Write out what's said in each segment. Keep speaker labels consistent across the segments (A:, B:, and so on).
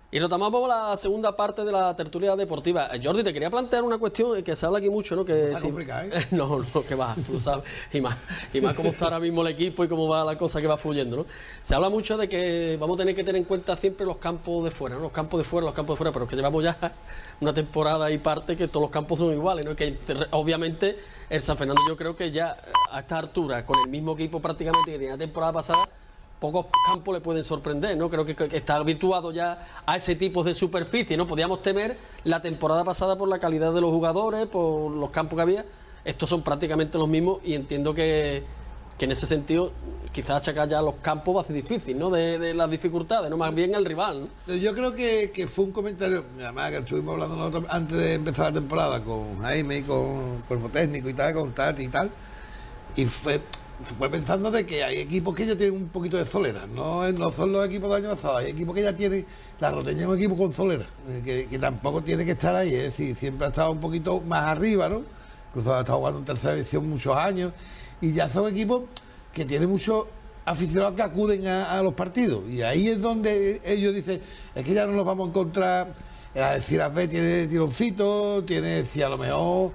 A: Y retomamos la segunda parte de la tertulia deportiva. Jordi, te quería plantear una cuestión que se habla aquí mucho, ¿no? Que
B: está complicado, ¿eh?
A: No, que va, tú sabes. Y más cómo está ahora mismo el equipo y cómo va la cosa que va fluyendo, ¿no? Se habla mucho de que vamos a tener que tener en cuenta siempre los campos de fuera, ¿no? Los campos de fuera, pero es que llevamos ya una temporada y parte que todos los campos son iguales, ¿no? Que obviamente el San Fernando, yo creo que ya a esta altura, con el mismo equipo prácticamente que tenía la temporada pasada, pocos campos le pueden sorprender, ¿no? Creo que está habituado ya a ese tipo de superficie, ¿no? Podíamos temer la temporada pasada por la calidad de los jugadores, por los campos que había. Estos son prácticamente los mismos y entiendo que en ese sentido quizás achacar ya los campos va a ser difícil, ¿no? De las dificultades, ¿no? Más bien el rival, ¿no?
B: Yo creo que fue un comentario, además que estuvimos hablando nosotros antes de empezar la temporada con Jaime y con cuerpo técnico y tal, con Tati y tal, y fue pensando de que hay equipos que ya tienen un poquito de solera, no son los equipos del año pasado, hay equipos que ya tienen, la Roteña es un equipo con solera, que tampoco tiene que estar ahí, es decir, siempre ha estado un poquito más arriba, ¿no? Incluso ha estado jugando en tercera división muchos años, y ya son equipos que tienen muchos aficionados que acuden a los partidos, y ahí es donde ellos dicen, es que ya no nos vamos a encontrar, la de Ciras B tiene tironcito, tiene, si a lo mejor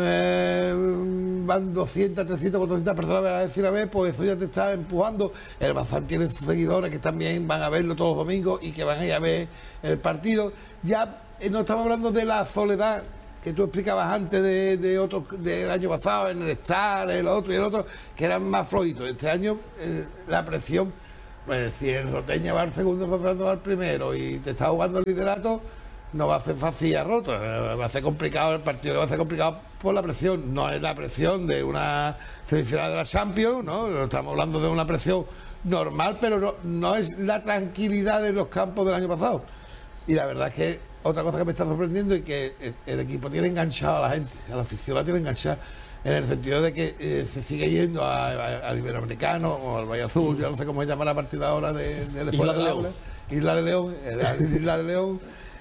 B: van 200, 300, 400 personas a decir a ver, pues eso ya te está empujando. El Bazán tiene sus seguidores que también van a verlo todos los domingos y que van a ir a ver el partido. Ya no estamos hablando de la soledad que tú explicabas antes de otros del año pasado, en el Star, el otro y el otro, que eran más flojitos. Este año la presión, pues si el Roteña va al segundo, San Fernando va al primero y te está jugando el liderato, no va a ser fácil a roto, va a ser complicado el partido, va a ser complicado por la presión. No es la presión de una semifinal de la Champions, ¿no? Estamos hablando de una presión normal, pero no es la tranquilidad de los campos del año pasado. Y la verdad es que otra cosa que me está sorprendiendo es que el equipo tiene enganchado a la gente, a la afición la tiene enganchada, en el sentido de que se sigue yendo al Iberoamericano o al Valle Azul, yo no sé cómo se llama la partida ahora de
A: Isla de León.
B: Isla de León.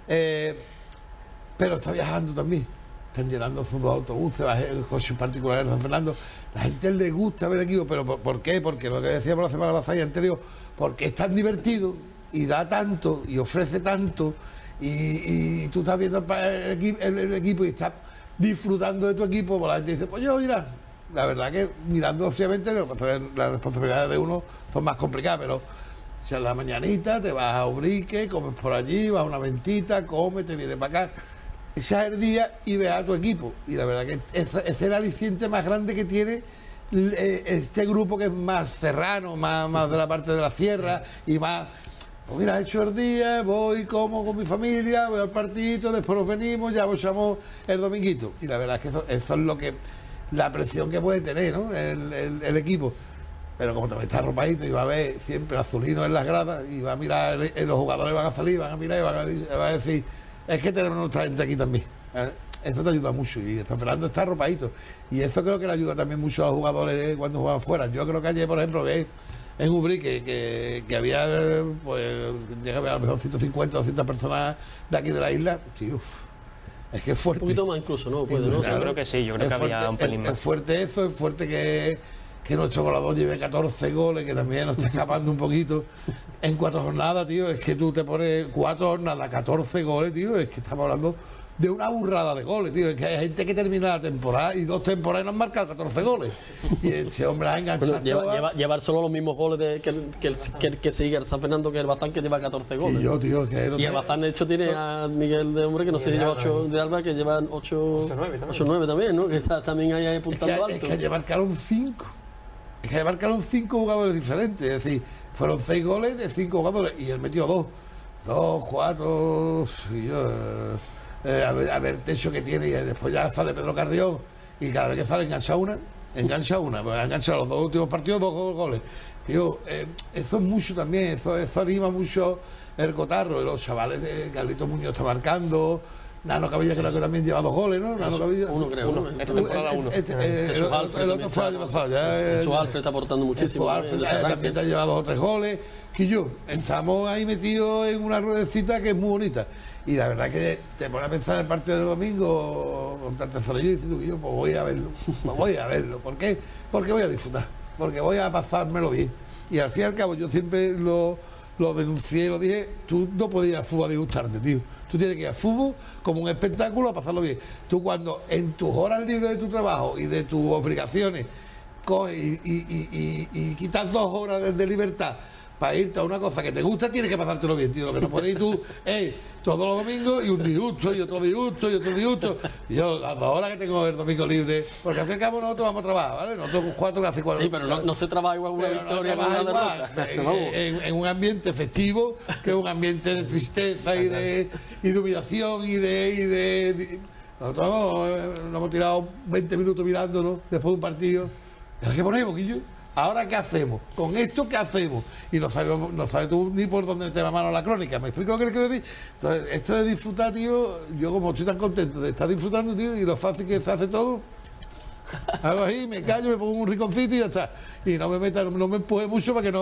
B: Pero está viajando también, están llenando sus dos autobuses, el coche particular de San Fernando. La gente le gusta ver el equipo, pero ¿por qué? Porque lo que decíamos la semana pasada y anterior, porque es tan divertido y da tanto y ofrece tanto y tú estás viendo el equipo y estás disfrutando de tu equipo, pues la gente dice, pues yo mira, la verdad que mirándolo fríamente las responsabilidades de uno son más complicadas, pero si a la mañanita te vas a Ubrique, comes por allí, vas a una ventita, comes, te vienes para acá, echas el día y ves a tu equipo. Y la verdad que es el aliciente más grande que tiene este grupo, que es más serrano, más de la parte de la sierra y más, pues mira, he hecho el día, voy, como con mi familia, voy al partidito, después nos venimos, ya echamos el dominguito. Y la verdad es que eso es lo que, la presión que puede tener, ¿no? el equipo. Pero como también está arropadito y va a ver siempre azulino en las gradas y va a mirar, los jugadores van a salir, van a mirar y van a decir, es que tenemos nuestra gente aquí también. Eso te ayuda mucho y San Fernando está arropadito. Y eso creo que le ayuda también mucho a los jugadores cuando juegan fuera. Yo creo que ayer, por ejemplo, en Ubrique que había, pues, llega a lo mejor 150, 200 personas de aquí de la isla. Sí, es que es fuerte.
A: Un poquito más incluso, ¿no? Puede, ¿no?
C: Yo creo que sí, yo creo que
B: fuerte,
C: había un pelín más.
B: Es fuerte eso, es fuerte que nuestro goleador lleve 14 goles, que también nos está escapando un poquito en 4 jornadas, tío. Es que tú te pones 4 jornadas, 14 goles, tío. Es que estamos hablando de una burrada de goles, tío. Es que hay gente que termina la temporada y 2 temporadas nos han marcado 14 goles. Y ese hombre ha enganchado.
A: Bueno, llevar solo los mismos goles que sigue el San Fernando, que el Bazán, que lleva 14 goles.
B: Y yo, tío, y
A: el Bazán, de hecho, tiene a Miguel de Hombre, que no sé si lleva 8 de Alba, que llevan 8-9 también, ¿no? Que está también ahí apuntando alto.
B: Es que ayer marcaron 5. Es que marcaron 5 jugadores diferentes, es decir, fueron 6 goles de 5 jugadores y él metió 2, 4, y yo, a ver el techo que tiene, y después ya sale Pedro Carrión y cada vez que sale engancha una, pues ha enganchado los 2 últimos partidos 2 goles. Tío, eso es mucho también, eso anima mucho el cotarro, y los chavales de Carlito Muñoz está marcando. Nano Cabilla creo que también lleva 2 goles, ¿no? Nano Cabilla.
A: Uno, creo.
C: Esta temporada 1.
A: El otro fue el año pasado. Jesús Alfred está aportando muchísimo.
B: Jesús Alfred también te ha llevado 2 o 3 goles. Que yo, estamos ahí metidos en una ruedecita que es muy bonita. Y la verdad que te pones a pensar en el partido del domingo contra el Tesorero y dices, yo pues voy a verlo. ¿Por qué? Porque voy a disfrutar. Porque voy a pasármelo bien. Y al fin y al cabo yo siempre lo lo denuncié, lo dije, tú no puedes ir al fútbol a disgustarte, tío. Tú tienes que ir al fútbol como un espectáculo a pasarlo bien. Tú cuando en tus horas libres de tu trabajo y de tus obligaciones coges y quitas 2 horas de libertad para irte a una cosa que te gusta, tienes que pasártelo bien, tío. Lo que no puedes ir tú es todos los domingos y un disgusto y otro disgusto y otro disgusto. Y yo las 2 horas que tengo el domingo libre, porque acercamos nosotros vamos a trabajar, ¿vale? Nosotros 4 que hace 4.
A: Sí, pero no se trabaja igual una victoria que una derrota.
B: En un ambiente festivo, que es un ambiente de tristeza y de humillación y de nosotros nos hemos tirado 20 minutos mirándonos después de un partido. ¿Y ahora qué ponemos, Guillo? ¿Ahora qué hacemos? ¿Con esto qué hacemos? Y no sabes tú ni por dónde te va mano la crónica. ¿Me explico lo que le quiero decir? Entonces, esto de disfrutar, tío, yo como estoy tan contento de estar disfrutando, tío, y lo fácil que se hace todo, hago ahí, me callo, me pongo un rinconcito y ya está. Y no me empuje mucho para que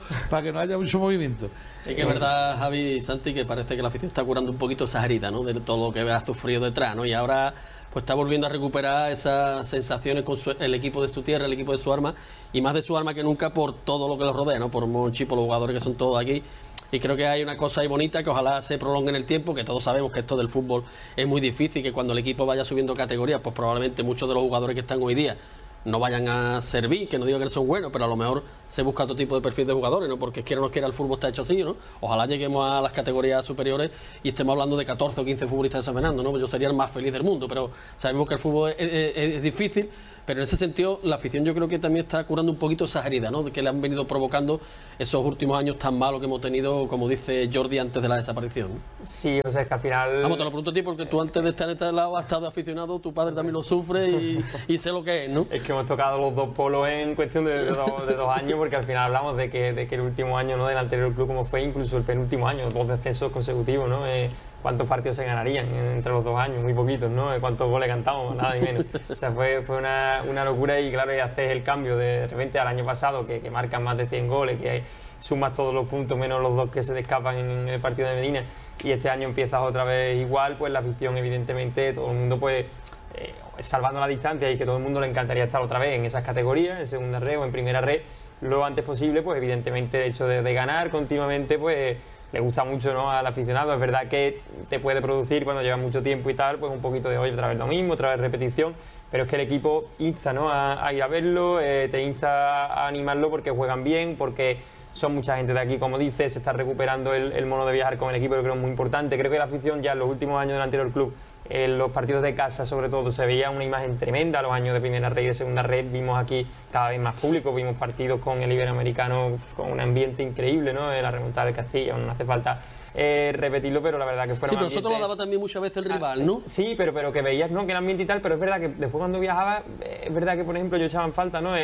B: no haya mucho movimiento.
A: Sí que es verdad, Javi y Santi, que parece que la afición está curando un poquito esa herida, ¿no? De todo lo que has sufrido detrás, ¿no? Y ahora pues está volviendo a recuperar esas sensaciones con el equipo de su tierra, el equipo de su arma, y más de su arma que nunca por todo lo que los rodea, ¿no? Por Monchi, por los jugadores que son todos aquí. Y creo que hay una cosa ahí bonita que ojalá se prolongue en el tiempo, que todos sabemos que esto del fútbol es muy difícil, que cuando el equipo vaya subiendo categorías, pues probablemente muchos de los jugadores que están hoy día no vayan a servir, que no digo que no son buenos, pero a lo mejor se busca otro tipo de perfil de jugadores, ¿no? Porque quiera o no quiera el fútbol está hecho así, ¿no? Ojalá lleguemos a las categorías superiores y estemos hablando de 14 o 15 futbolistas de San Fernando, ¿no? Pues yo sería el más feliz del mundo, pero sabemos que el fútbol es difícil, pero en ese sentido la afición yo creo que también está curando un poquito esas heridas, ¿no? De que le han venido provocando esos últimos años tan malos que hemos tenido, como dice Jordi, antes de la desaparición, ¿no?
C: Sí, o sea, es que al final...
A: Vamos, te lo pregunto a ti porque tú antes de estar en este lado has estado aficionado, tu padre también lo sufre y sé lo que es, ¿no?
C: Es que hemos tocado los dos polos en cuestión de 2 años, porque al final hablamos de que el último año, ¿no?, del anterior club, como fue incluso el penúltimo año, 2 descensos consecutivos, ¿no? ¿Cuántos partidos se ganarían entre los 2 años? Muy poquitos, ¿no? ¿Cuántos goles cantamos? Nada ni menos. O sea, fue una locura y claro, y haces el cambio de repente al año pasado, que marcan más de 100 goles, que sumas todos los puntos menos los 2 que se te escapan en el partido de Medina, y este año empiezas otra vez igual, pues la afición, evidentemente, todo el mundo pues salvando la distancia y que todo el mundo le encantaría estar otra vez en esas categorías, en segunda red o en primera red, lo antes posible, pues evidentemente el hecho de ganar continuamente, pues le gusta mucho, ¿no?, al aficionado. Es verdad que te puede producir cuando llevas mucho tiempo y tal, pues un poquito de oye, otra vez lo mismo, otra vez repetición, pero es que el equipo insta, ¿no?, a ir a verlo, te insta a animarlo porque juegan bien, porque son mucha gente de aquí, como dices, se está recuperando el mono de viajar con el equipo, yo creo que es muy importante. Creo que la afición ya en los últimos años del anterior club, en los partidos de casa sobre todo, se veía una imagen tremenda. Los años de primera red y de segunda red vimos aquí cada vez más público, vimos partidos con el Iberoamericano con un ambiente increíble, ¿no? La remontada del Castilla, no hace falta repetirlo, pero la verdad que fueron...
A: Sí, pero eso te lo daba también muchas veces el rival, ¿no?
C: Sí, pero que veías, ¿no?, que el ambiente y tal, pero es verdad que después cuando viajaba, es verdad que por ejemplo yo echaba en falta, ¿no?,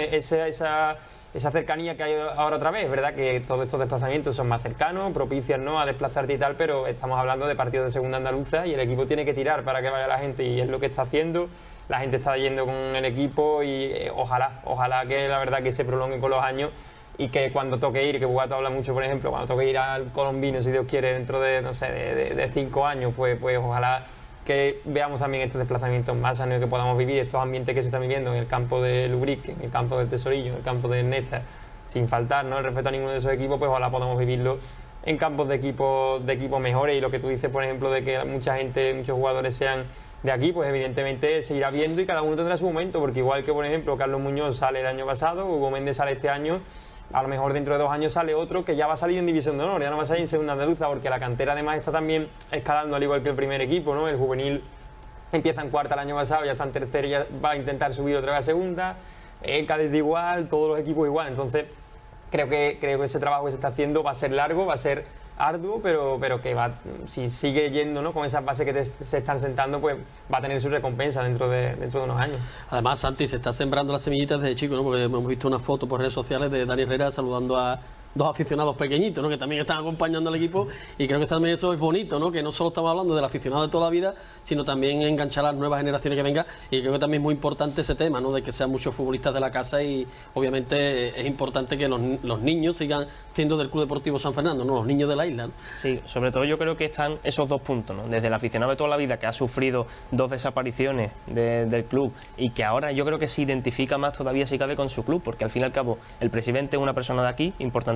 C: esa cercanía que hay ahora otra vez. Es verdad que todos estos desplazamientos son más cercanos, propician, ¿no?, a desplazarte y tal, pero estamos hablando de partidos de segunda andaluza y el equipo tiene que tirar para que vaya la gente y es lo que está haciendo. La gente está yendo con el equipo y ojalá que la verdad que se prolongue con los años y que cuando toque ir, que Bugato habla mucho, por ejemplo, cuando toque ir al Colombino, si Dios quiere, dentro de, no sé, de 5 años, pues ojalá que veamos también estos desplazamientos en masa, ¿no?, que podamos vivir estos ambientes que se están viviendo en el campo de Lubrique, en el campo del Tesorillo, en el campo de Néstor, sin faltar, ¿no?, el respeto a ninguno de esos equipos, pues ojalá podamos vivirlo en campos de equipos mejores. Y lo que tú dices, por ejemplo, de que mucha gente, muchos jugadores sean de aquí, pues evidentemente se irá viendo y cada uno tendrá su momento, porque igual que, por ejemplo, Carlos Muñoz sale el año pasado, Hugo Méndez sale este año, a lo mejor dentro de 2 años sale otro que ya va a salir en División de Honor, ya no va a salir en Segunda Andaluza, porque la cantera además está también escalando al igual que el primer equipo, ¿no? El juvenil empieza en cuarta el año pasado, ya está en tercera y ya va a intentar subir otra vez a segunda, el Cádiz igual, todos los equipos igual. Entonces creo que ese trabajo que se está haciendo va a ser largo, va a ser arduo, pero que va, si sigue yendo, ¿no?, con esas bases que se están sentando, pues va a tener su recompensa dentro de unos años. Además,
A: Santi, se está sembrando las semillitas desde chico, ¿no?, porque hemos visto una foto por redes sociales de Dani Herrera saludando a 2 aficionados pequeñitos, ¿no?, que también están acompañando al equipo, y creo que también eso es bonito, ¿no?, que no solo estamos hablando del aficionado de toda la vida, sino también enganchar a las nuevas generaciones que vengan, y creo que también es muy importante ese tema, ¿no?, de que sean muchos futbolistas de la casa, y obviamente es importante que los niños sigan siendo del Club Deportivo San Fernando, ¿no?, los niños de la isla, ¿no?
D: Sí, sobre todo yo creo que están esos 2 puntos, ¿no?, desde el aficionado de toda la vida que ha sufrido 2 desapariciones del club y que ahora yo creo que se identifica más todavía si cabe con su club, porque al fin y al cabo el presidente es una persona de aquí, importantísima,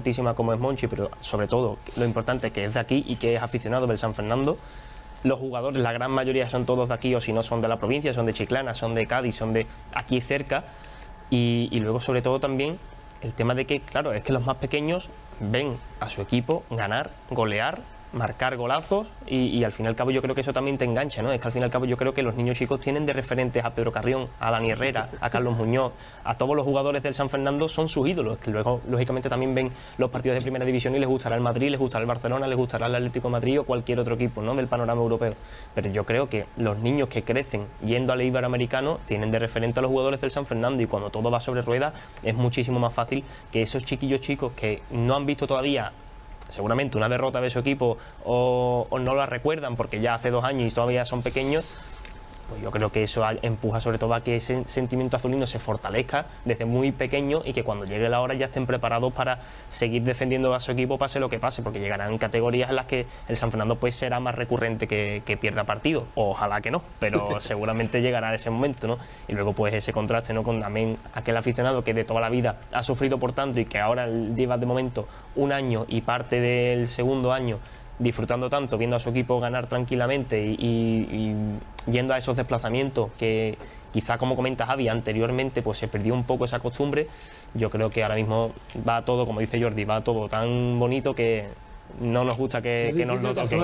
D: importantísima como es Monchi, pero sobre todo lo importante que es de aquí y que es aficionado del San Fernando. Los jugadores, la gran mayoría son todos de aquí, o si no son de la provincia, son de Chiclana, son de Cádiz, son de aquí cerca. Y luego sobre todo también el tema de que, claro, es que los más pequeños ven a su equipo ganar, golear, marcar golazos y al fin y al cabo yo creo que eso también te engancha, ¿no? Es que al fin y al cabo yo creo que los niños chicos tienen de referentes a Pedro Carrión, a Dani Herrera, a Carlos Muñoz, a todos los jugadores del San Fernando son sus ídolos, que luego lógicamente también ven los partidos de primera división y les gustará el Madrid, les gustará el Barcelona, les gustará el Atlético de Madrid o cualquier otro equipo, ¿no?, del panorama europeo. Pero yo creo que los niños que crecen yendo al Iberoamericano tienen de referente a los jugadores del San Fernando y cuando todo va sobre ruedas es muchísimo más fácil que esos chiquillos chicos que no han visto todavía seguramente una derrota de su equipo o no la recuerdan porque ya hace 2 años y todavía son pequeños, pues yo creo que eso empuja sobre todo a que ese sentimiento azulino se fortalezca desde muy pequeño y que cuando llegue la hora ya estén preparados para seguir defendiendo a su equipo pase lo que pase, porque llegarán categorías en las que el San Fernando pues será más recurrente que pierda partido, ojalá que no, pero seguramente llegará ese momento, ¿no? Y luego pues ese contraste, ¿no?, con también aquel aficionado que de toda la vida ha sufrido por tanto y que ahora lleva de momento 1 año y parte del segundo año disfrutando tanto, viendo a su equipo ganar tranquilamente y yendo a esos desplazamientos que quizá, como comenta Javi, anteriormente pues se perdió un poco esa costumbre. Yo creo que ahora mismo va todo, como dice Jordi, va todo tan bonito que no nos gusta que nos lo toquen.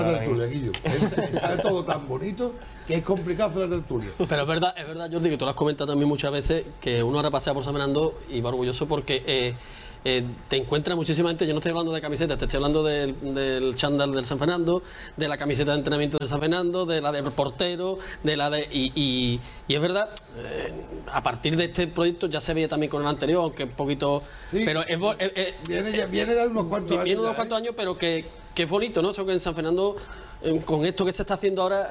B: Está todo tan bonito que es complicado hacer la tertulia.
A: Pero es verdad, Jordi, que tú lo has comentado también muchas veces, que uno ahora pasea por San Fernando y va orgulloso porque te encuentra muchísima gente. Yo no estoy hablando de camisetas, te estoy hablando del chándal del San Fernando, de la camiseta de entrenamiento del San Fernando, de la del portero, de la de... Y es verdad, a partir de este proyecto ya se veía también con el anterior, aunque un poquito...
B: Sí,
A: pero
B: viene de unos cuantos años.
A: Viene unos cuantos años, pero que es bonito, ¿no? Eso que en San Fernando... con esto que se está haciendo ahora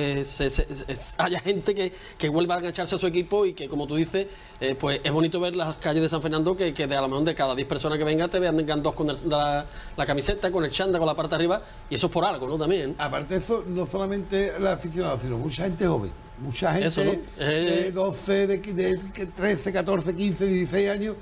A: haya gente que vuelva a engancharse a su equipo y que, como tú dices, pues es bonito ver las calles de San Fernando que de a lo mejor de cada 10 personas que vengan te vengan 2 con la camiseta, con el chándal, con la parte de arriba, y eso es por algo, ¿no? También.
B: Aparte de eso, no solamente los aficionados, sino mucha gente joven, mucha gente
A: eso, ¿no?
B: de 12, de 13, 14, 15, 16 años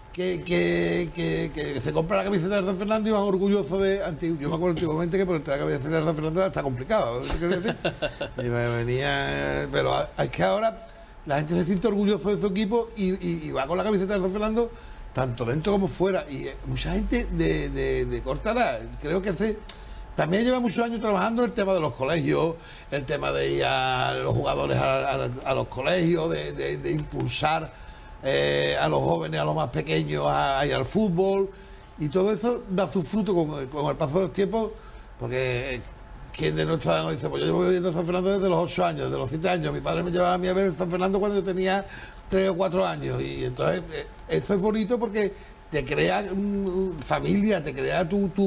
B: que se compra la camiseta de San Fernando y van orgullosos de... Yo me acuerdo antiguamente que ponerte la camiseta de San Fernando está complicado, ¿no? ¿Qué decir? Y me venía... Pero es que ahora la gente se siente orgulloso de su equipo y va con la camiseta de San Fernando tanto dentro como fuera. Y mucha gente de corta edad, creo que también lleva muchos años trabajando el tema de los colegios, el tema de ir a los jugadores a los colegios, de impulsar a los jóvenes, a los más pequeños a ir al fútbol, y todo eso da su fruto con el paso del tiempo, porque quien de nuestra edad nos dice, pues yo llevo viviendo en San Fernando desde los 8 años, desde los 7 años, mi padre me llevaba a mí a ver San Fernando cuando yo tenía 3 o 4 años, y entonces eso es bonito porque te crea familia, te crea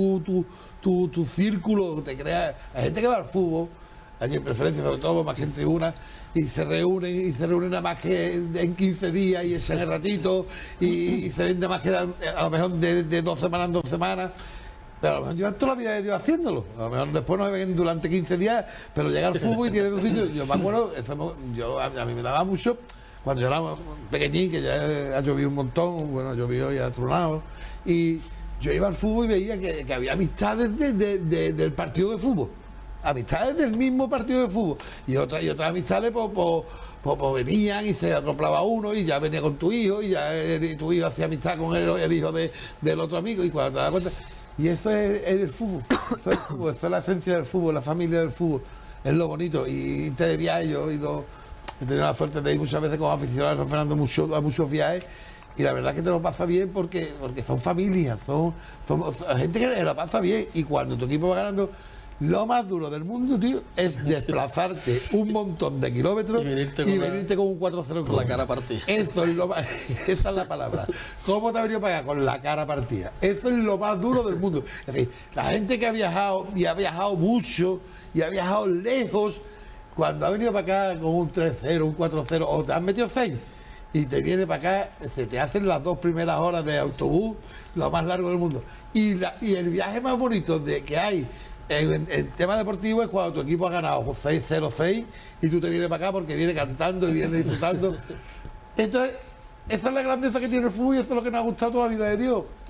B: tu círculo, te crea... Hay gente que va al fútbol, allí en preferencia sobre todo, más que en tribuna, y se reúnen nada más que en 15 días y echan el ratito y se ven nada más que a lo mejor de 2 semanas en 2 semanas, pero a lo mejor llevan toda la vida de Dios haciéndolo, a lo mejor después no ven durante 15 días, pero llega al fútbol y tiene 2 sitios. Yo me acuerdo, a mí me daba mucho cuando yo era pequeñín, que ya ha llovido un montón, bueno, llovió y ha tronado, y yo iba al fútbol y veía que había amistades del partido de fútbol. Amistades del mismo partido de fútbol y otras amistades pues venían y se acoplaba uno y ya venía con tu hijo y ya tu hijo hacía amistad con el hijo del otro amigo, y cuando te das cuenta, y eso es el fútbol, eso es la esencia del fútbol, la familia del fútbol, es lo bonito. Y irte de viaje, he tenido la suerte de ir muchas veces como aficionado a San Fernando a muchos viajes, y la verdad es que te lo pasa bien porque son familias, son gente que la pasa bien, y cuando tu equipo va ganando, lo más duro del mundo, tío, es desplazarte un montón de kilómetros y venirte con un 4-0
A: con la cara partida.
B: Eso es esa es la palabra. ¿Cómo te ha venido para acá? Con la cara partida. Eso es lo más duro del mundo. Es decir, la gente que ha viajado y ha viajado mucho y ha viajado lejos, cuando ha venido para acá con un 3-0, un 4-0, o te han metido 6 y te viene para acá, se te hacen las 2 primeras horas de autobús, lo más largo del mundo. Y el viaje más bonito que hay en tema deportivo es cuando tu equipo ha ganado 6-0-6 y tú te vienes para acá porque viene cantando y viene disfrutando. Entonces, esa es la grandeza que tiene el fútbol y eso es lo que nos ha gustado toda la vida de Dios.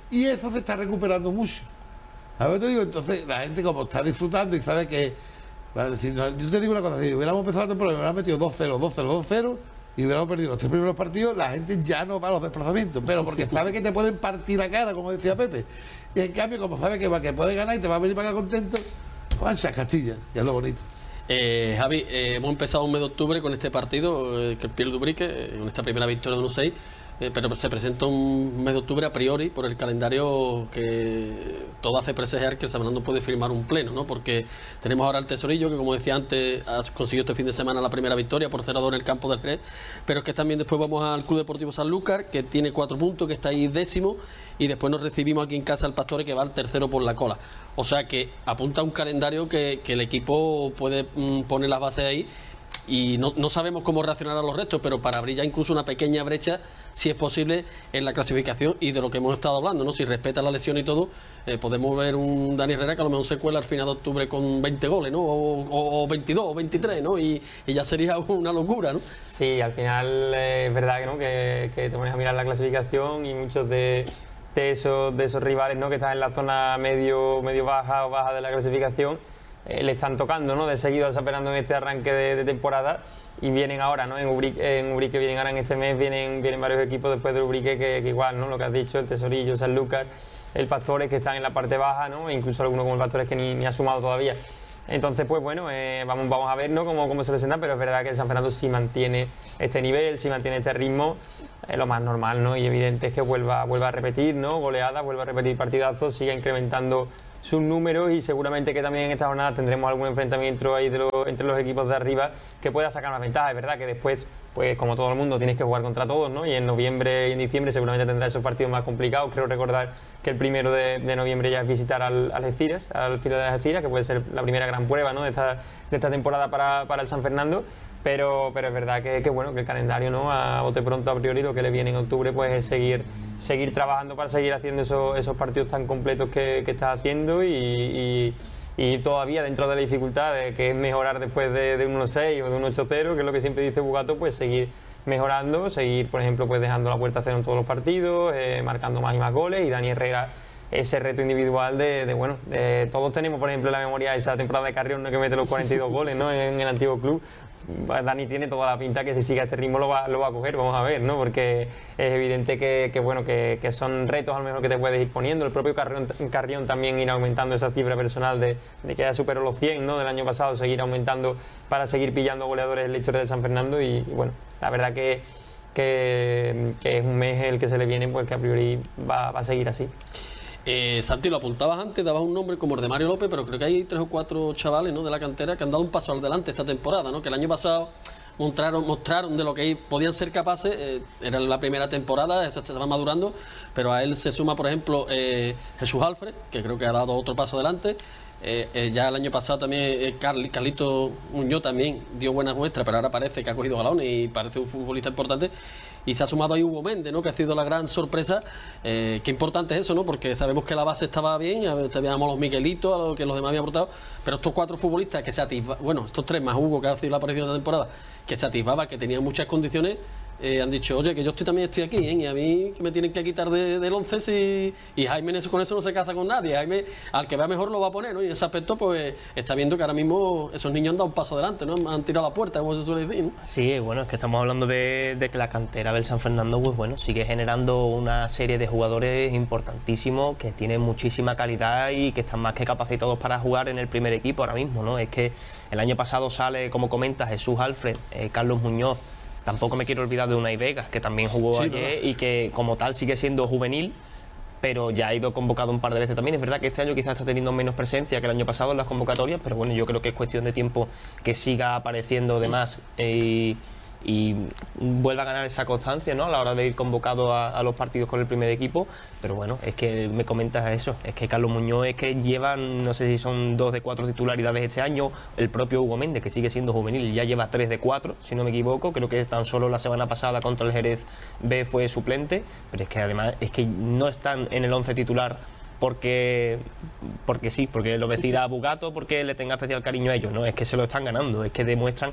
B: Y eso se está recuperando mucho. ¿Sabes lo que te digo? Entonces la gente como está disfrutando y sabe que... Va a decir, no, yo te digo una cosa, si hubiéramos empezado la temporada y hubiéramos metido 2-0, 2-0, 2-0 y hubiéramos perdido los 3 primeros partidos, la gente ya no va a los desplazamientos, pero porque sabe que te pueden partir la cara, como decía Pepe. Y en cambio, como sabe que puede ganar y te va a venir para acá contento, Pancha Castilla, que es lo bonito.
A: Javi, hemos empezado un mes de octubre con este partido, que el Pierre Dubrique, con esta primera victoria de 1-6, pero se presenta un mes de octubre a priori por el calendario que todo hace presagiar que el San Fernando puede firmar un pleno, ¿no? Porque tenemos ahora al Tesorillo, que como decía antes, ha conseguido este fin de semana la primera victoria por 0-2 en el campo del Jerez, pero es que también después vamos al Club Deportivo Sanlúcar, que tiene 4 puntos, que está ahí 10º, y después nos recibimos aquí en casa al Pastore, que va al tercero por la cola. O sea que apunta a un calendario que el equipo puede poner las bases ahí. Y no sabemos cómo reaccionarán los restos, pero para abrir ya incluso una pequeña brecha, si es posible, en la clasificación y de lo que hemos estado hablando, ¿no? Si respeta la lesión y todo, podemos ver un Dani Herrera que a lo mejor se cuela al final de octubre con 20 goles, ¿no? O 22 o 23, ¿no? Y ya sería una locura, ¿no?
C: Sí, al final es verdad que, ¿no? que te pones a mirar la clasificación y muchos de esos rivales, ¿no? Que están en la zona medio baja o baja de la clasificación, le están tocando, ¿no? De seguido desaperando en este arranque de temporada y vienen ahora, ¿no? En Ubrique vienen ahora en este mes, vienen varios equipos después de Ubrique que igual, ¿no? Lo que has dicho, el Tesorillo, Sanlúcar, el Pastores, que están en la parte baja, ¿no? E incluso algunos como el Pastores que ni ha sumado todavía. Entonces, pues bueno, vamos a ver, ¿no? cómo se presenta, pero es verdad que el San Fernando sí mantiene este nivel, sí mantiene este ritmo, lo más normal, ¿no? Y evidente es que vuelva a repetir, ¿no? Goleadas, vuelva a repetir partidazos, siga incrementando sus números y seguramente que también en esta jornada tendremos algún enfrentamiento ahí entre los equipos de arriba que pueda sacar una ventaja. Es verdad que después, pues como todo el mundo, tienes que jugar contra todos, ¿no? Y en noviembre y en diciembre seguramente tendrá esos partidos más complicados. Creo recordar que el 1 de noviembre ya es visitar al Algeciras, al Filo de Algeciras, que puede ser la primera gran prueba, ¿no? de esta temporada para el San Fernando. Pero es verdad que bueno, que el calendario, ¿no? A bote pronto, a priori, lo que le viene en octubre pues es seguir trabajando para seguir haciendo esos partidos tan completos que estás haciendo y todavía dentro de la dificultad de que es mejorar después de un 1-6 o de un 8-0, que es lo que siempre dice Bugato, pues seguir mejorando, seguir, por ejemplo, pues dejando la puerta a cero en todos los partidos, marcando más y más goles, y Dani Herrera ese reto individual de todos tenemos, por ejemplo, en la memoria esa temporada de Carrión, ¿no? Que mete los 42 goles, ¿no? en el antiguo club. Dani tiene toda la pinta que si sigue a este ritmo lo va a coger, vamos a ver, ¿no? Porque es evidente que son retos a lo mejor que te puedes ir poniendo. El propio Carrión también ir aumentando esa cifra personal de que ya superó los 100, ¿no? Del año pasado, seguir aumentando para seguir pillando goleadores en la historia de San Fernando y bueno, la verdad que es un mes el que se le viene, pues que a priori va a seguir así.
A: Santi, lo apuntabas antes, dabas un nombre como el de Mario López, pero creo que hay 3 o 4 chavales, ¿no? De la cantera que han dado un paso al delante esta temporada, ¿no? Que el año pasado mostraron de lo que podían ser capaces, era la primera temporada, eso se estaba madurando, pero a él se suma, por ejemplo, Jesús Alfred, que creo que ha dado otro paso adelante. Ya el año pasado también Carlito Muñoz también dio buenas muestras, pero ahora parece que ha cogido galones y parece un futbolista importante. Y se ha sumado ahí Hugo Méndez, ¿no? Que ha sido la gran sorpresa. Qué importante es eso, ¿no? Porque sabemos que la base estaba bien, teníamos los Miguelitos, a lo que los demás habían aportado, pero estos 4 futbolistas que se atisbaban, bueno, estos 3 más Hugo, que ha sido la aparición de la temporada, que se atisbaba, que tenían muchas condiciones, han dicho, oye, que yo también estoy aquí, ¿eh? Y a mí que me tienen que quitar del 11 y Jaime con eso no se casa con nadie. Jaime, al que vea mejor lo va a poner, ¿no? Y en ese aspecto, pues está viendo que ahora mismo esos niños han dado un paso adelante, ¿no? Han tirado la puerta, como se suele decir, ¿no?
D: Sí, bueno, es que estamos hablando de que la cantera del San Fernando, pues bueno, sigue generando una serie de jugadores importantísimos que tienen muchísima calidad y que están más que capacitados para jugar en el primer equipo ahora mismo, ¿no? Es que el año pasado sale, como comenta, Jesús Alfred, Carlos Muñoz. Tampoco me quiero olvidar de Unai Vega, que también jugó ayer y que como tal sigue siendo juvenil, pero ya ha ido convocado un par de veces también. Es verdad que este año quizás está teniendo menos presencia que el año pasado en las convocatorias, pero bueno, yo creo que es cuestión de tiempo que siga apareciendo de más y vuelva a ganar esa constancia, ¿no? A la hora de ir convocado a los partidos con el primer equipo. Pero bueno, es que me comentas eso, es que Carlos Muñoz es que lleva, no sé si son 2 de 4 titularidades este año, el propio Hugo Méndez, que sigue siendo juvenil, ya lleva 3 de 4, si no me equivoco, creo que tan solo la semana pasada contra el Jerez B fue suplente, pero es que además es que no están en el 11 titular porque sí, porque lo decida Bugato, porque le tenga especial cariño a ellos, no, es que se lo están ganando, es que demuestran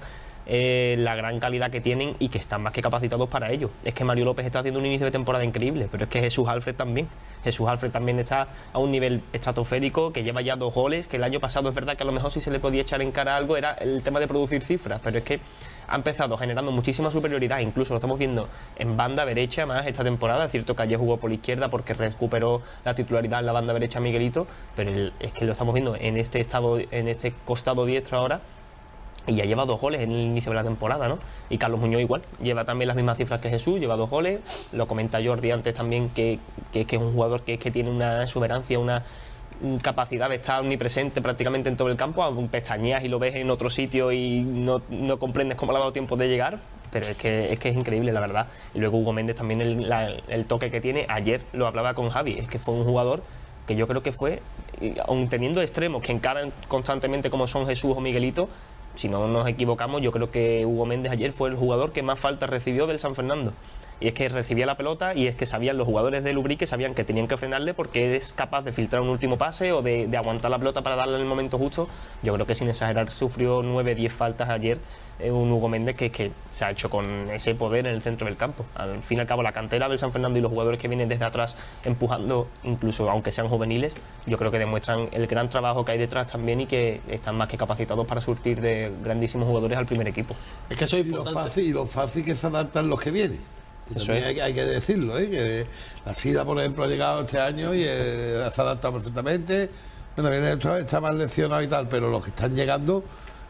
D: la gran calidad que tienen y que están más que capacitados para ello. Es que Mario López está haciendo un inicio de temporada increíble, pero es que Jesús Alfred también. Jesús Alfred también está a un nivel estratosférico, que lleva ya 2 goles, que el año pasado es verdad que a lo mejor si se le podía echar en cara algo era el tema de producir cifras, pero es que ha empezado generando muchísima superioridad, incluso lo estamos viendo en banda derecha más esta temporada. Es cierto que ayer jugó por la izquierda porque recuperó la titularidad en la banda derecha Miguelito, pero es que lo estamos viendo en este costado diestro ahora. Y ya lleva 2 goles en el inicio de la temporada, ¿no? Y Carlos Muñoz igual, lleva también las mismas cifras que Jesús, lleva 2 goles. Lo comenta Jordi antes también, que es un jugador que tiene una exuberancia, una capacidad de estar omnipresente prácticamente en todo el campo. Aún pestañeas y lo ves en otro sitio y no comprendes cómo le ha dado tiempo de llegar. Pero es que es increíble, la verdad. Y luego Hugo Méndez también, el toque que tiene. Ayer lo hablaba con Javi, es que fue un jugador que yo creo que fue, aun teniendo extremos que encaran constantemente como son Jesús o Miguelito, si no nos equivocamos, yo creo que Hugo Méndez ayer fue el jugador que más falta recibió del San Fernando. Y es que recibía la pelota y es que sabían los jugadores de Lubrique, sabían que tenían que frenarle porque es capaz de filtrar un último pase o de aguantar la pelota para darle en el momento justo. Yo creo que sin exagerar sufrió 9-10 faltas ayer un Hugo Méndez que se ha hecho con ese poder en el centro del campo. Al fin y al cabo, la cantera del San Fernando y los jugadores que vienen desde atrás empujando, incluso aunque sean juveniles, yo creo que demuestran el gran trabajo que hay detrás también y que están más que capacitados para surtir de grandísimos jugadores al primer equipo.
A: Es que eso es importante.
B: Y lo fácil que se adaptan los que vienen.
D: Eso es.
B: Hay que decirlo, que la SIDA, por ejemplo, ha llegado este año y se ha adaptado perfectamente. Bueno, también está más leccionado y tal, pero los que están llegando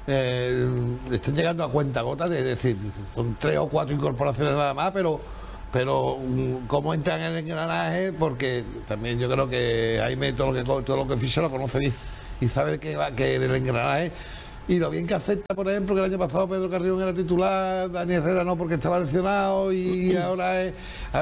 B: están llegando a cuentagotas, es decir, son 3 o 4 incorporaciones nada más, pero cómo entran en el engranaje, porque también yo creo que Jaime todo lo que ficha lo conoce bien y sabe que en el engranaje. Y lo bien que acepta, por ejemplo, que el año pasado Pedro Carrión era titular, Dani Herrera no porque estaba lesionado y ahora es...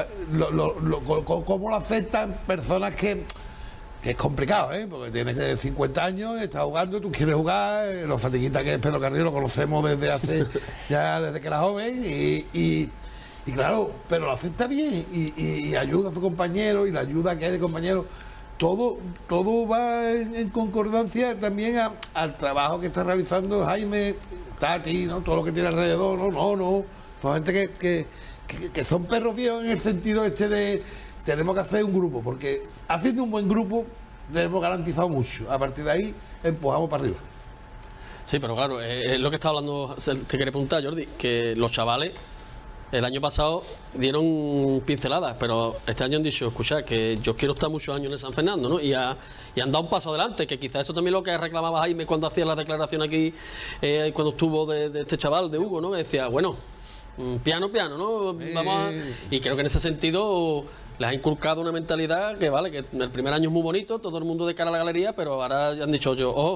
B: ¿Cómo lo aceptan personas que es complicado, porque tienes 50 años, estás jugando, tú quieres jugar, los fatiguitas que es Pedro Carrión lo conocemos desde que era joven y claro, pero lo acepta bien y ayuda a su compañero y la ayuda que hay de compañeros. Todo va en concordancia también al trabajo que está realizando Jaime, Tati, ¿no? Todo lo que tiene alrededor, no. Son gente que son perros viejos en el sentido de tenemos que hacer un grupo, porque haciendo un buen grupo tenemos garantizado mucho. A partir de ahí empujamos para arriba.
A: Sí, pero claro, es lo que estaba hablando, te quería preguntar, Jordi, que los chavales el año pasado dieron pinceladas, pero este año han dicho, escuchad, que yo quiero estar muchos años en el San Fernando, ¿no? Y han dado un paso adelante, que quizás eso también lo que reclamaba Jaime cuando hacía la declaración aquí, cuando estuvo de este chaval, de Hugo, ¿no? Que decía, bueno, piano, ¿no? Y creo que en ese sentido les ha inculcado una mentalidad que vale, que el primer año es muy bonito, todo el mundo de cara a la galería, pero ahora ya han dicho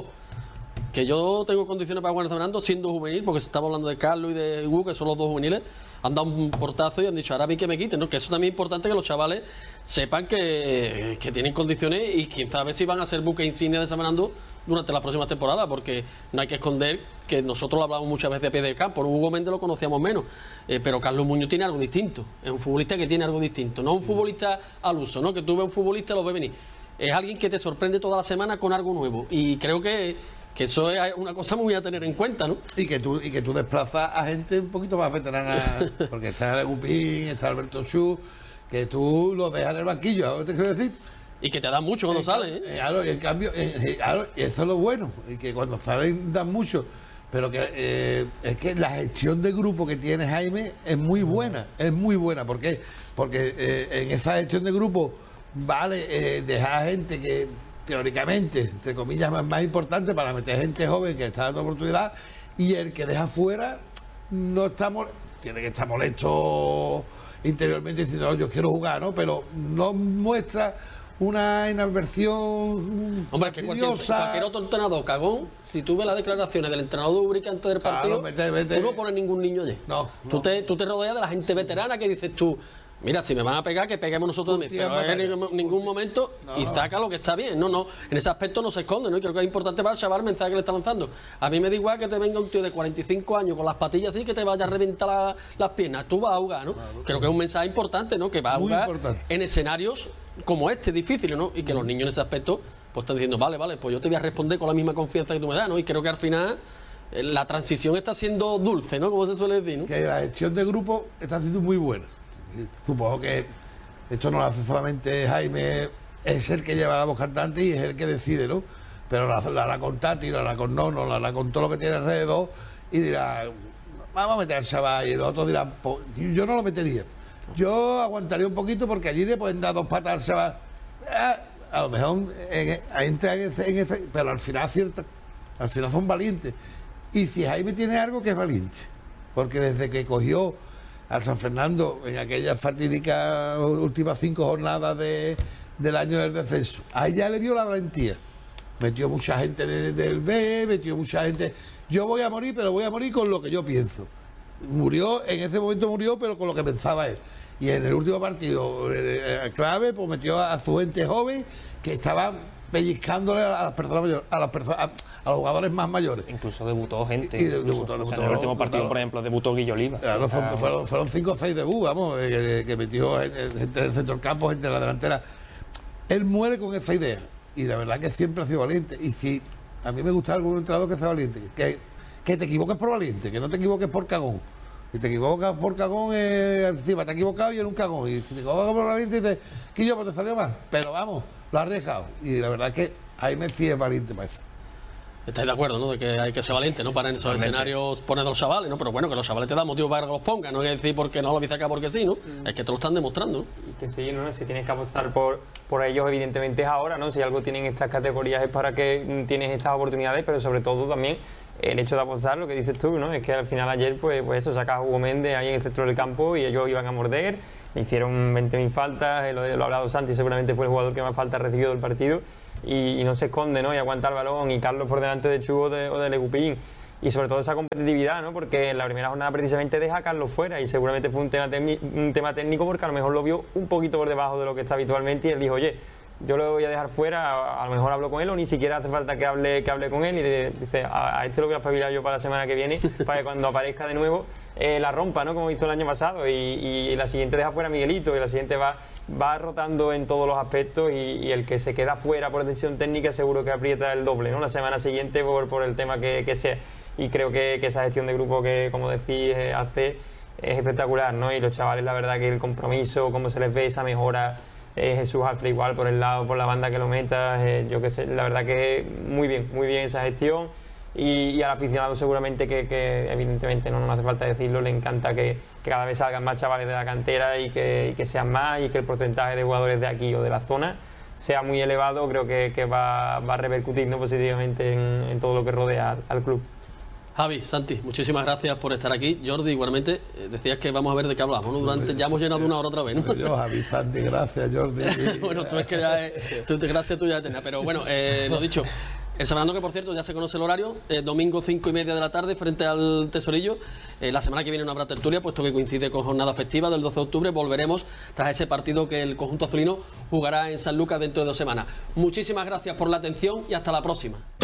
A: que yo tengo condiciones para jugar en San Fernando siendo juvenil, porque estamos hablando de Carlos y de Hugo, que son los 2 juveniles, han dado un portazo y han dicho, ahora a mí que me quiten, ¿no? Que eso también es importante, que los chavales sepan que tienen condiciones y quién sabe si van a ser buque insignia de San Fernando durante la próxima temporada, porque no hay que esconder que nosotros lo hablamos muchas veces de pie de campo. Hugo Méndez lo conocíamos menos, pero Carlos Muñoz tiene algo distinto, es un futbolista que tiene algo distinto, no un futbolista al uso, ¿no? Que tú ves un futbolista y lo ves venir, es alguien que te sorprende toda la semana con algo nuevo, y creo que eso es una cosa muy a tener en cuenta, ¿no? Y que tú
B: desplazas a gente un poquito más veterana, porque está Gupín, está Alberto Chu, que tú lo dejas en el banquillo, ¿sabes lo que te quiero decir?
A: Y que te dan mucho cuando sales,
B: Claro, y en cambio, claro, eso es lo bueno, y que cuando salen dan mucho, pero que es que la gestión de grupo que tiene Jaime es muy buena, ¿por qué? Porque en esa gestión de grupo vale dejar a gente que teóricamente, entre comillas, más importante para meter gente joven que le está dando oportunidad, y el que deja fuera no está tiene que estar molesto interiormente diciendo, yo quiero jugar, ¿no? Pero no muestra una inadversión.
A: Hombre, que cualquier otro entrenador cagón, si tú ves las declaraciones del entrenador de Ubrique antes del partido, tú no pones ningún niño allí. Tú te rodeas de la gente veterana que dices tú, mira, si me van a pegar, que peguemos nosotros también, pero en ningún momento y saca lo que está bien, no, en ese aspecto no se esconde, ¿no? Y creo que es importante para el chaval el mensaje que le está lanzando. A mí me da igual que te venga un tío de 45 años con las patillas así, que te vaya a reventar las piernas, tú vas a jugar, ¿no? Claro. Creo que es un mensaje importante, ¿no? Que vas a jugar en escenarios como este, difíciles, ¿no? Y que los niños en ese aspecto pues están diciendo, vale, pues yo te voy a responder con la misma confianza que tú me das, ¿no? Y creo que al final la transición está siendo dulce, ¿no? Como se suele decir, ¿no?
B: Que la gestión de grupo está siendo muy buena. Supongo que esto no lo hace solamente Jaime, es el que lleva la voz cantante y es el que decide, ¿no? Pero lo hará con Tati, lo hará con Nono, lo hará con todo lo que tiene alrededor y dirá, vamos a meter al chaval, y los otros dirán, yo no lo metería. Yo aguantaría un poquito porque allí le pueden dar 2 patas al chaval. A lo mejor entra en ese, pero al final acierta, al final son valientes. Y si Jaime tiene algo, que es valiente, porque desde que cogió al San Fernando en aquellas fatídicas últimas 5 jornadas del año del descenso, ahí ya le dio la valentía. Metió mucha gente del B, metió mucha gente. Yo voy a morir, pero voy a morir con lo que yo pienso. Murió, en ese momento murió, pero con lo que pensaba él. Y en el último partido clave, pues metió a su gente joven que estaba pellizcándole a las personas mayores, a los jugadores más mayores.
D: Incluso debutó gente.
B: Y debutó,
D: o sea, en el último partido, claro, por ejemplo, debutó Guillo Oliva.
B: Claro, fueron 5 o 6 debuts, vamos, que metió gente del centro del campo, gente de la delantera. Él muere con esa idea. Y la verdad que siempre ha sido valiente. Y si a mí me gusta algún entrenador que sea valiente, que te equivoques por valiente, que no te equivoques por cagón. Si te equivocas por cagón, encima te has equivocado y en un cagón. Y si te equivocas por valiente, dices, que yo, pues te salió mal. Pero vamos, lo has arriesgado. Y la verdad que Jaime sí es valiente para eso.
A: ¿Estáis de acuerdo, no? De que hay que ser valiente, ¿no? Para en esos escenarios poner a los chavales, ¿no? Pero bueno, que los chavales te dan motivo para que los pongan, no es decir porque no lo viste acá porque sí, ¿no? Es que te lo están demostrando, ¿no?
C: Y que sí, ¿no? Si tienes que apostar por ellos, evidentemente es ahora, ¿no? Si algo tienen estas categorías es para que tienes estas oportunidades, pero sobre todo también el hecho de apostar, lo que dices tú, ¿no? Es que al final ayer, pues eso, sacas a Hugo Méndez ahí en el centro del campo y ellos iban a morder, le hicieron 20.000 faltas, lo ha hablado Santi, seguramente fue el jugador que más faltas recibió del partido. Y no se esconde, ¿no? Y aguanta el balón, y Carlos por delante de Chu o de Legupín. Y sobre todo esa competitividad, ¿no? Porque en la primera jornada precisamente deja a Carlos fuera y seguramente fue un tema técnico porque a lo mejor lo vio un poquito por debajo de lo que está habitualmente y él dijo, oye, yo lo voy a dejar fuera, a lo mejor hablo con él o ni siquiera hace falta que hable con él y le dice, a este lo voy a espabilar yo para la semana que viene para que cuando aparezca de nuevo la rompa, ¿no? Como hizo el año pasado y la siguiente deja fuera a Miguelito y la siguiente va rotando en todos los aspectos y el que se queda fuera por decisión técnica seguro que aprieta el doble, ¿no? La semana siguiente por el tema que sea. Y creo que esa gestión de grupo que, como decís, hace es espectacular, ¿no? Y los chavales, la verdad que el compromiso, cómo se les ve esa mejora, Jesús Alfred igual por el lado, por la banda que lo metas, yo qué sé, la verdad que muy bien esa gestión. Y al aficionado seguramente que evidentemente no hace falta decirlo, le encanta que cada vez salgan más chavales de la cantera y que sean más y que el porcentaje de jugadores de aquí o de la zona sea muy elevado. Creo que va a repercutir, ¿no? Positivamente en todo lo que rodea al club.
A: Javi, Santi, muchísimas gracias por estar aquí. Jordi, igualmente, decías que vamos a ver de qué hablamos, ¿no? Ya hemos llenado una hora otra vez, ¿no?
B: Yo, Javi, Santi, gracias, Jordi.
A: Bueno, tú es que ya gracias tú ya tenés, pero bueno, lo dicho. El San Fernando, que por cierto ya se conoce el horario, domingo 5:30 de la tarde frente al Tesorillo. La semana que viene no habrá tertulia, puesto que coincide con jornada festiva del 12 de octubre. Volveremos tras ese partido que el conjunto azulino jugará en San Lucas dentro de 2 semanas. Muchísimas gracias por la atención y hasta la próxima.